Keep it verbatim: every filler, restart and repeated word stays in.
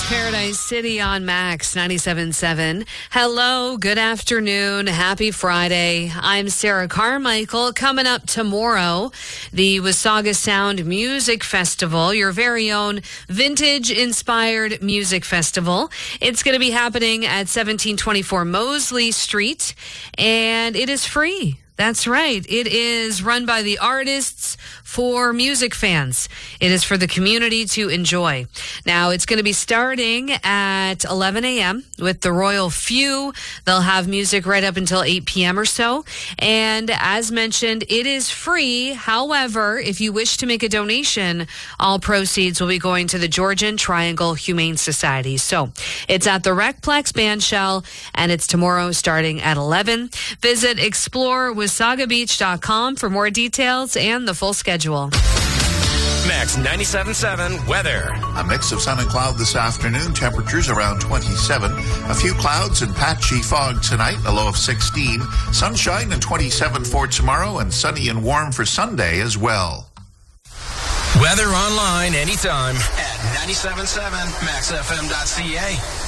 Paradise City on Max ninety-seven point seven. Hello, good afternoon, happy Friday. I'm Sarah Carmichael. Coming up tomorrow, the Wasaga Sound Music Festival, your very own vintage-inspired music festival. It's going to be happening at seventeen twenty-four Mosley Street, and it is free. That's right. It is run by the artists for music fans. It is for the community to enjoy. Now, it's going to be starting at eleven a.m. with the Royal Few. They'll have music right up until eight p.m. or so. And as mentioned, it is free. However, if you wish to make a donation, all proceeds will be going to the Georgian Triangle Humane Society. So it's at the Recplex Bandshell, and it's tomorrow starting at eleven. Visit Explore Wasaga Beach dot com for more details and the full schedule. Max ninety-seven point seven weather. A mix of sun and cloud this afternoon. Temperatures around twenty-seven. A few clouds and patchy fog tonight. A low of sixteen. Sunshine and twenty-seven for tomorrow, and sunny and warm for Sunday as well. Weather online anytime at ninety-seven point seven max f m dot c a.